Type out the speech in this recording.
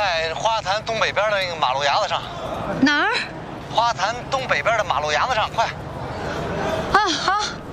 在花坛东北边的那个马路牙子上。 哪儿？ 花坛东北边的马路牙子上，快！ 啊，好。